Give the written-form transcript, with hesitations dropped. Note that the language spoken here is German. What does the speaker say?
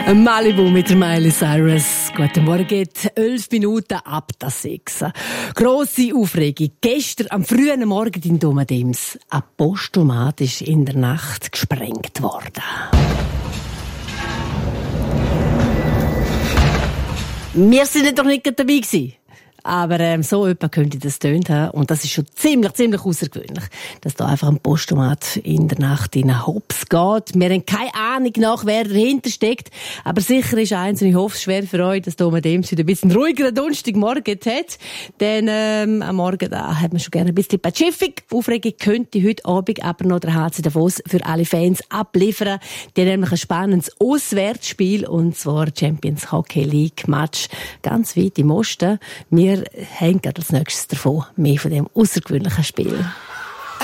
Malibu mit der Miley Cyrus. Guten Morgen, 11 Minuten ab der 6. Grosse Aufregung. Gestern am frühen Morgen in Domadems. Ein Postomat ist in der Nacht gesprengt worden. Wir sind doch nicht dabei gewesen. Aber so etwa könnte das tönt haben. Und das ist schon ziemlich außergewöhnlich, dass da einfach ein Postomat in der Nacht in einen Hops geht. Wir haben keine Ahnung nach, wer dahinter steckt. Aber sicher ist eins, und ich hoffe es schwer für euch, dass da mit dem wieder ein bisschen ruhigeren Donnerstagmorgen hat. Denn am Morgen da hat man schon gerne ein bisschen Pazifik. Aufregung könnte heute Abend aber noch der HC Davos für alle Fans abliefern. Die haben nämlich ein spannendes Auswärtsspiel, und zwar Champions Hockey League Match ganz weit im Osten. Wir haben gerade als nächstes davon mehr von dem außergewöhnlichen Spiel.